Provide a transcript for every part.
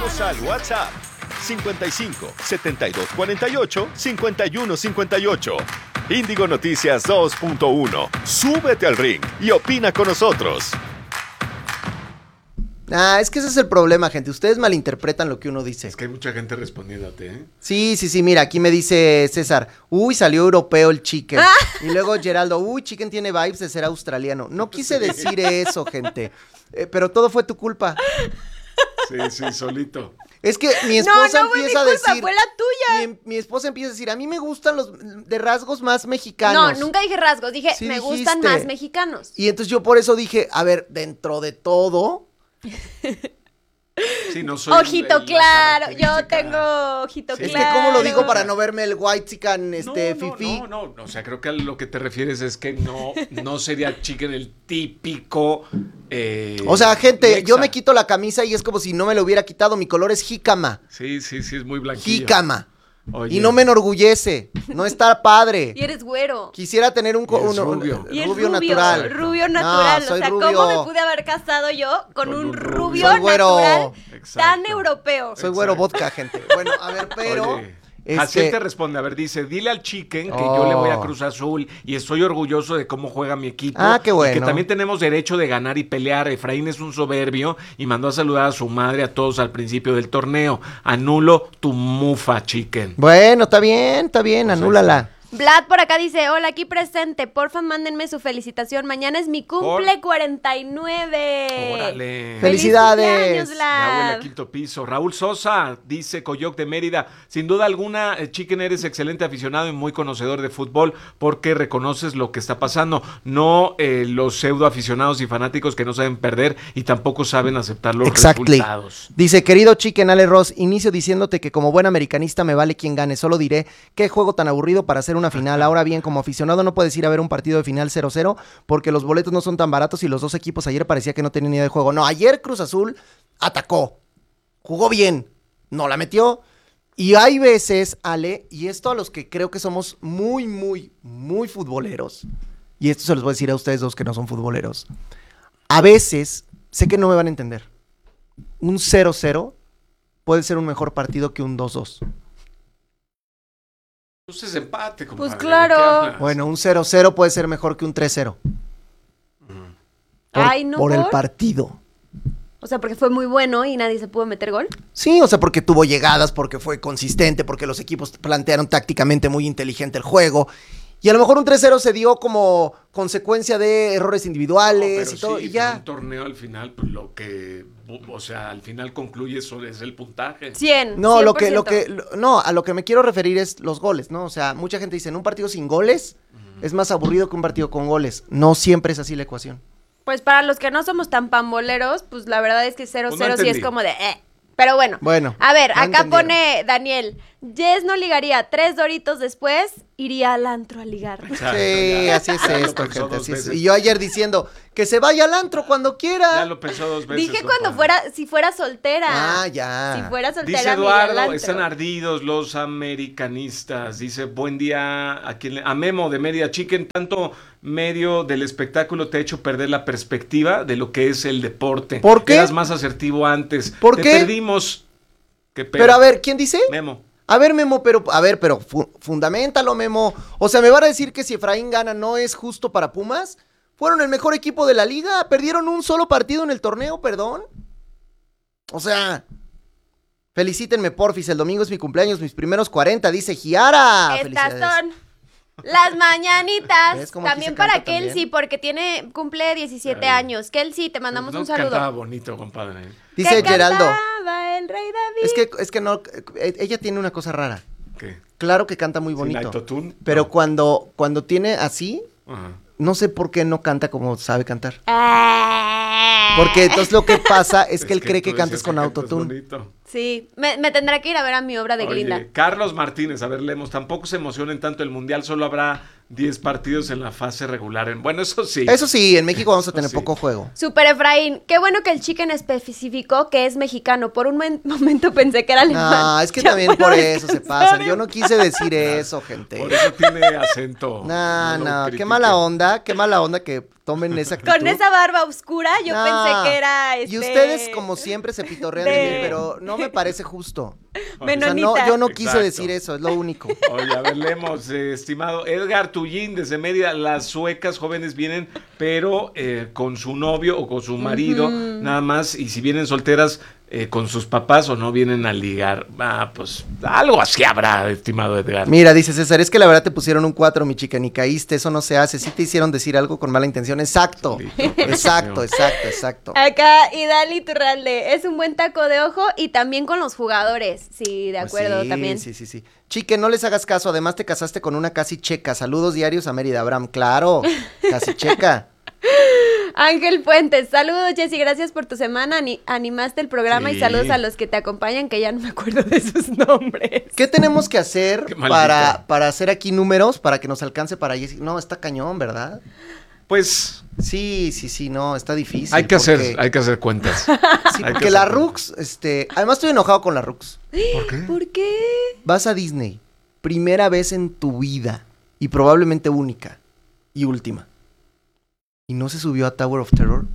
Escríbenos al WhatsApp 55 72 48 51 58. Índigo Noticias 2.1. Súbete al ring y opina con nosotros. Es que ese es el problema, gente. Ustedes malinterpretan lo que uno dice. Es que hay mucha gente respondiéndote, ¿eh? Sí, mira, aquí me dice César, salió europeo el Chicken. Y luego Geraldo, Chicken tiene vibes de ser australiano. No quise decir eso, gente. Pero todo fue tu culpa. Sí, solito. Es que mi esposa no fue empieza mi a culpa, decir... fue la tuya. Mi esposa empieza a decir, a mí me gustan los de rasgos más mexicanos. No, nunca dije rasgos, dije Sí me dijiste. gustan más mexicanos. Y entonces yo por eso dije, a ver, dentro de todo... Sí, no soy Ojito claro, yo tengo ojito Es claro. que cómo lo digo para no verme el whitezican, fifí. No, o sea, creo que a lo que te refieres es que no sería Chicken el típico O sea, gente, mexa. yo me quito la camisa y es como si no me lo hubiera quitado, mi color es jícama. Sí, es muy blanquillo. Jícama. Oye. Y no me enorgullece, no está padre. Y eres güero. Quisiera tener un rubio. Y es rubio natural. Rubio natural. No, soy o sea, rubio. ¿cómo me pude haber casado yo con un rubio Soy güero. natural Exacto. tan europeo? Soy güero vodka, gente. Bueno, a ver, pero... Oye, Jaciel te responde, a ver, dice, dile al Chicken que yo le voy a Cruz Azul y estoy orgulloso de cómo juega mi equipo. Qué bueno. Y que también tenemos derecho de ganar y pelear. Efraín es un soberbio y mandó a saludar a su madre a todos al principio del torneo. Anulo tu mufa, Chicken. Bueno, está bien, anúlala. Vlad por acá dice, hola, aquí presente, porfa mándenme su felicitación, mañana es mi cumple 49. Órale. Felicidades. Feliz cumpleaños, Ya huele a Vlad. quinto piso. Raúl Sosa, dice Coyoc de Mérida. Sin duda alguna, Chicken, eres excelente aficionado y muy conocedor de fútbol porque reconoces lo que está pasando. No los pseudo aficionados y fanáticos que no saben perder y tampoco saben aceptar los resultados. Dice, querido Chicken, Ale Ross, inicio diciéndote que como buen americanista me vale quien gane. Solo diré, qué juego tan aburrido para hacer una final. Ahora bien, como aficionado no puedes ir a ver un partido de final 0-0 porque los boletos no son tan baratos y los dos equipos ayer parecía que no tenían ni idea de juego. No, ayer Cruz Azul atacó, jugó bien, no la metió. Y hay veces, Ale, y esto a los que creo que somos muy, muy, muy futboleros, y esto se los voy a decir a ustedes dos que no son futboleros, a veces, sé que no me van a entender, un 0-0 puede ser un mejor partido que un 2-2. Entonces empate, compadre. Pues claro. Bueno, un 0-0 puede ser mejor que un 3-0. Por el partido. O sea, porque fue muy bueno y nadie se pudo meter gol. Sí, o sea, porque tuvo llegadas, porque fue consistente, porque los equipos plantearon tácticamente muy inteligente el juego. Y a lo mejor un 3-0 se dio como consecuencia de errores individuales y todo, sí, y ya. un torneo al final, pues al final concluye eso, es el puntaje. 100. No, 100%. a lo que me quiero referir es los goles, ¿no? O sea, mucha gente dice, en un partido sin goles es más aburrido que un partido con goles. No siempre es así la ecuación. Pues para los que no somos tan pamboleros, pues la verdad es que 0-0 Pues no sí es como de... Pero bueno. A ver, no acá entendieron. pone Daniel, Jess no ligaría 3 doritos después, iría al antro a ligar. Exacto, Sí, ya. así es Ya lo esto, pensó gente. dos Así es. veces. Y yo ayer diciendo, que se vaya al antro cuando quiera. Ya lo pensó 2 veces. Dije cuando compadre. si fuera soltera. Ya. Si fuera soltera, Dice me iría al Eduardo, antro. están ardidos los americanistas. Dice, buen día a Memo de Mérida. Chicken, tanto medio del espectáculo te ha hecho perder la perspectiva de lo que es el deporte. ¿Por qué? Eras más asertivo antes. ¿Por Te qué? perdimos. Qué pena. Pero a ver, ¿quién dice? Memo. A ver, Memo, pero fundamentalo, Memo. O sea, ¿me van a decir que si Efraín gana no es justo para Pumas? Fueron el mejor equipo de la liga, perdieron un solo partido en el torneo, perdón. O sea, felicítenme, porfis, el domingo es mi cumpleaños, mis primeros 40, dice Giara. Estas Felicidades. son las mañanitas. ¿Ves cómo aquí También se canta para Kelsey, también? porque cumple 17 Ay. años. Kelsey, te mandamos No un saludo. cantaba bonito, compadre. Dice ¿Qué Geraldo, cantaba el rey David? es que no, ella tiene una cosa rara. ¿Qué? Claro que canta muy ¿Sin bonito, autotune? pero No. cuando tiene así, Ajá. no sé por qué no canta como sabe cantar. Ah. Porque entonces lo que pasa es que él cree tú que cantas decías con que cantas autotune. bonito. Sí, me tendrá que ir a ver a mi obra de Glinda. Oye, Carlos Martínez, a ver, leemos, tampoco se emocionen tanto el Mundial, solo habrá 10 partidos en la fase regular. Bueno, eso sí. Eso sí, en México vamos a tener sí. poco juego. Super Efraín, qué bueno que el Chicken especificó que es mexicano. Por un momento pensé que era alemán. No, es que Ya también por puedo eso se descansar. pasan. Yo no quise decir eso, gente. Por eso tiene acento. No, lo qué critiquen. mala onda que tomen esa actitud. Con esa barba oscura yo No. pensé que era Y ustedes, como siempre, se pitorrean de mí, pero no me parece justo. Menonita. O sea, yo no quise Exacto. decir eso, es lo único. Oye, a ver, leemos, estimado Edgar Tullín desde Mérida. Las suecas jóvenes vienen, pero con su novio o con su marido, nada más. Y si vienen solteras, con sus papás o no vienen a ligar. Pues algo así habrá, estimado Edgar. Mira, dice César, es que la verdad te pusieron un 4, mi chica, ni caíste, eso no se hace. Sí te hicieron decir algo con mala intención. Exacto, exacto. Acá, Idali Turralde, es un buen taco de ojo y también con los jugadores. Sí, de acuerdo, Pues también. Sí. Chique, no les hagas caso, además te casaste con una casi checa. Saludos diarios a Mérida Abraham. Claro, casi checa. Ángel Fuentes, saludos Jessy, gracias por tu semana, animaste el programa Sí. y saludos a los que te acompañan, que ya no me acuerdo de sus nombres. ¿Qué tenemos que hacer Qué maldita. para hacer aquí números, para que nos alcance para Jessy? No, está cañón, ¿verdad? Pues Sí, no, está difícil. hay que porque- hacer cuentas. Sí, hay que porque la hacer Rux, además estoy enojado con la Rux. ¿Por qué? ¿Por qué? Vas a Disney, primera vez en tu vida, y probablemente única, y última. ¿Y no se subió a Tower of Terror?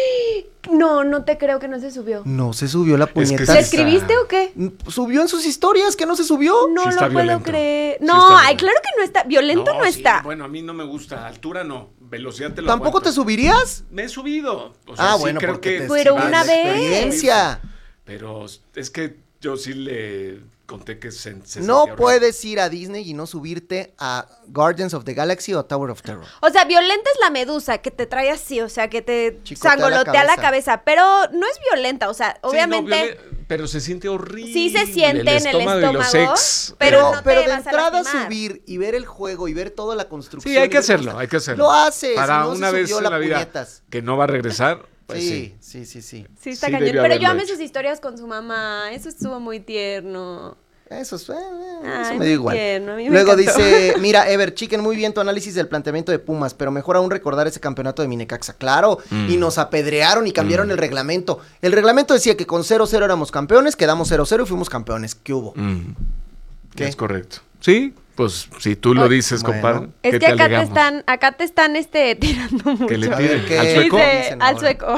No te creo que no se subió. No se subió la que puñeta. sí ¿Le está- escribiste o qué? Subió en sus historias, que no se subió. No Sí está lo puedo violento. creer. Sí No, está ay, violento. claro que no está. Violento no sí, está. bueno, a mí no me gusta. Altura no. Velocidad te lo ¿Tampoco te aguanto. subirías? Me he subido. O sea, sí Bueno, creo porque que te Pero sirve una de vez. experiencia. Pero es que yo sí le conté que se No sentía horrible. puedes ir a Disney y no subirte a Guardians of the Galaxy o Tower of Terror. O sea, violenta es la medusa que te trae así, o sea, que te Chicotea la sangolotea la cabeza. cabeza, pero no es violenta, o sea, Sí, no, obviamente pero se siente horrible. sí se siente en el estómago y los estómago, ex. pero no te de vas a entrada lastimar. subir y ver el juego y ver toda la construcción. Sí, hay y que ver hacerlo, cómo hay que está. hacerlo. Lo haces, Para no una se vez subió en la la vida puñetas. que no va a regresar, pues sí. Sí. Sí, está Sí cañón. debió Pero yo haberlo amé hecho. sus historias con su mamá. Eso estuvo muy tierno. Eso, eso Ay, me da igual. tierno, a mí me Luego encantó. dice, mira, Ever Chicken, muy bien tu análisis del planteamiento de Pumas, pero mejor aún recordar ese campeonato de Minecaxa. Claro, y nos apedrearon y cambiaron el reglamento. El reglamento decía que con 0-0 éramos campeones, quedamos 0-0 y fuimos campeones. ¿Qué hubo? ¿Qué? Es correcto. Sí, pues si tú lo dices, bueno. compadre. Es ¿qué que acá alegamos? te están tirando mucho. Que le A ver, tiren ¿qué? al sueco. ¿Qué Dice, dicen al ahora? sueco.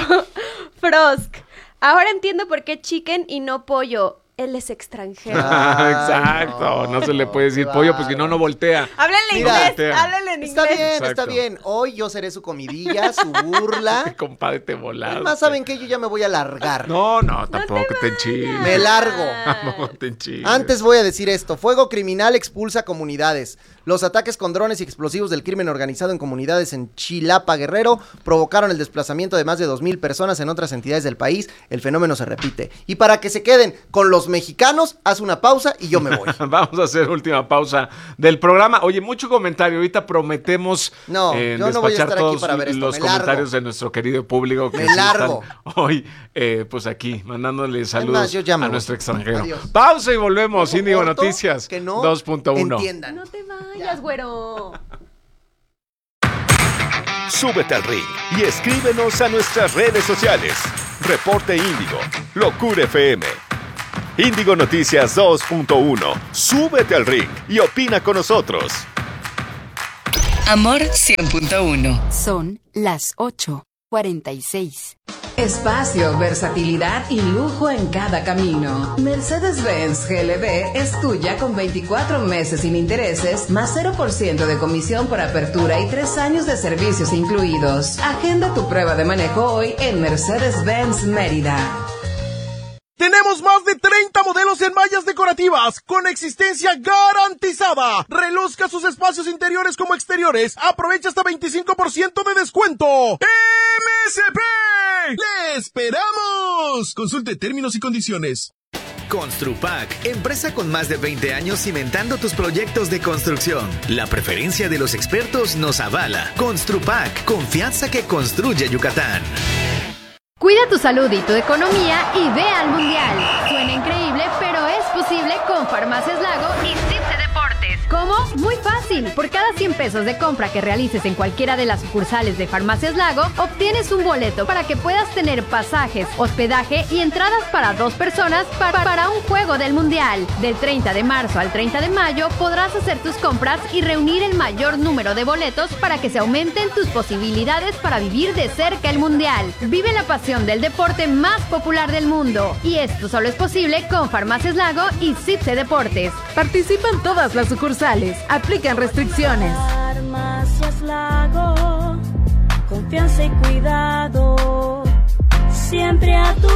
Frosk. Ahora entiendo por qué chicken y no pollo. Él es extranjero. Ah. Exacto, no se le puede decir qué pollo, pues que no bárbaro. voltea. Háblale Mira, inglés, háblale en Está inglés. bien, Exacto. está bien. Hoy yo seré su comidilla, su burla. Compadre, te volaste. Además, ¿saben qué? Yo ya me voy a largar. No, tampoco te enchiles. Me largo. Tampoco te enchiles. Antes voy a decir esto, fuego criminal expulsa comunidades. Los ataques con drones y explosivos del crimen organizado en comunidades en Chilapa, Guerrero, provocaron el desplazamiento de más de 2,000 personas en otras entidades del país. El fenómeno se repite. Y para que se queden con los mexicanos, haz una pausa y yo me voy. Vamos a hacer última pausa del programa. Oye, mucho comentario. Ahorita prometemos No, yo no voy a despachar estar aquí todos para ver esto. los Me largo. comentarios de nuestro querido público que Me sí largo. están hoy, pues aquí, mandándole saludos más, yo ya me a voy. nuestro extranjero. Adiós. Pausa y volvemos. Índigo Corto, Noticias que no 2.1. entiendan. No te vayas, güero. Súbete al ring y escríbenos a nuestras redes sociales. Reporte Índigo, Locura FM. Índigo Noticias 2.1. Súbete al ring y opina con nosotros. Amor 100.1. Son las 8:46. Espacio, versatilidad y lujo en cada camino. Mercedes-Benz GLB es tuya con 24 meses sin intereses, más 0% de comisión por apertura y 3 años de servicios incluidos. Agenda tu prueba de manejo hoy en Mercedes-Benz Mérida. Tenemos más de 30 modelos en mallas decorativas con existencia garantizada. Reluzca sus espacios interiores como exteriores. Aprovecha hasta 25% de descuento. MSP. ¡Le esperamos! Consulte términos y condiciones. Construpac, empresa con más de 20 años cimentando tus proyectos de construcción. La preferencia de los expertos nos avala. Construpac, confianza que construye Yucatán. Cuida tu salud y tu economía y ve al Mundial. Suena increíble, pero es posible con Farmacias Lago y Tips de Deportes. Como ¿Cómo? Muy fácil. Por cada 100 pesos de compra que realices en cualquiera de las sucursales de Farmacias Lago, obtienes un boleto para que puedas tener pasajes, hospedaje y entradas para 2 personas para un juego del Mundial. Del 30 de marzo al 30 de mayo podrás hacer tus compras y reunir el mayor número de boletos para que se aumenten tus posibilidades para vivir de cerca el Mundial. Vive la pasión del deporte más popular del mundo. Y esto solo es posible con Farmacias Lago y Cipse Deportes. Participan todas las sucursales. Aplican restricciones. Farmacias Lago, confianza y cuidado, siempre a tu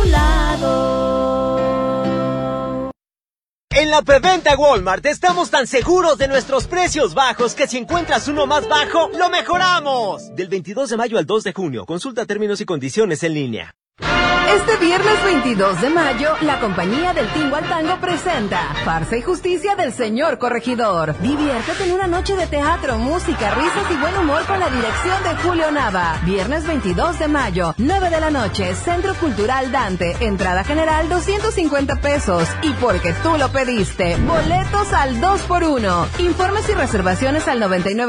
lado. En la preventa Walmart estamos tan seguros de nuestros precios bajos que si encuentras uno más bajo, ¡lo mejoramos! Del 22 de mayo al 2 de junio. Consulta términos y condiciones en línea. Este viernes 22 de mayo, la compañía del Tingo al Tango presenta Farsa y Justicia del Señor Corregidor. Diviértete en una noche de teatro, música, risas y buen humor con la dirección de Julio Nava. Viernes 22 de mayo, 9 de la noche, Centro Cultural Dante. Entrada general 250 pesos. Y porque tú lo pediste, boletos al 2x1. Informes y reservaciones al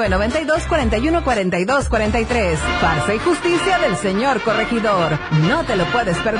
9992-4142-43. Farsa y Justicia del Señor Corregidor. No te lo puedes perder.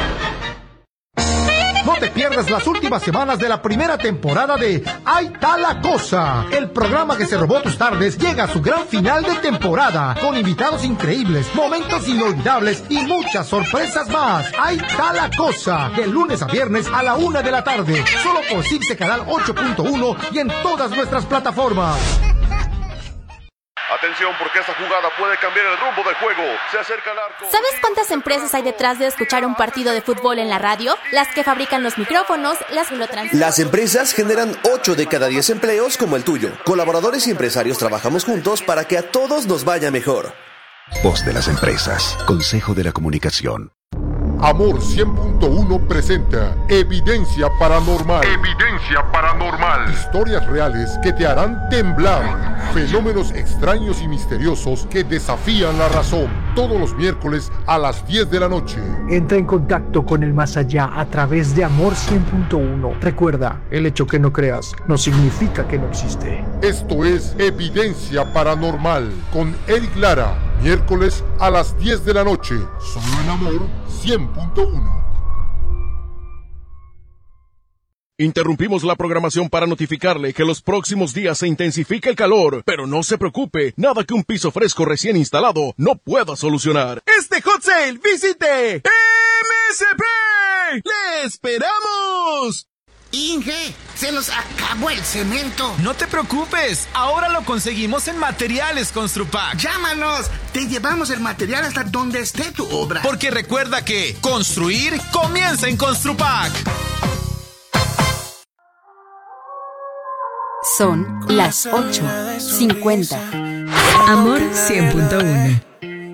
No te pierdas las últimas semanas de la primera temporada de Ahí está la cosa. El programa que se robó tus tardes llega a su gran final de temporada, con invitados increíbles, momentos inolvidables y muchas sorpresas más. Ahí está la cosa, de lunes a viernes a la 1 de la tarde, solo por Cipse Canal 8.1 y en todas nuestras plataformas. Atención, porque esta jugada puede cambiar el rumbo del juego. Se acerca el arco. ¿Sabes cuántas empresas hay detrás de escuchar un partido de fútbol en la radio? Las que fabrican los micrófonos, las que lo transmiten. Las empresas generan 8 de cada 10 empleos como el tuyo. Colaboradores y empresarios trabajamos juntos para que a todos nos vaya mejor. Voz de las empresas. Consejo de la Comunicación. Amor 100.1 presenta Evidencia Paranormal. Evidencia Paranormal. Historias reales que te harán temblar. Fenómenos extraños y misteriosos que desafían la razón. Todos los miércoles a las 10 de la noche. Entra en contacto con el más allá a través de Amor 100.1. Recuerda, el hecho que no creas no significa que no existe. Esto es Evidencia Paranormal con Eric Lara. Miércoles a las 10 de la noche. Solo en Amor 100.1. Interrumpimos la programación para notificarle que los próximos días se intensifica el calor, pero no se preocupe, nada que un piso fresco recién instalado no pueda solucionar. Este hot sale visite MSP. ¡Le esperamos! Inge, se nos acabó el cemento. No te preocupes, ahora lo conseguimos en Materiales Construpac. Llámanos, te llevamos el material hasta donde esté tu obra. Porque recuerda que construir comienza en Construpac. Son las 8:50. Amor 100.1.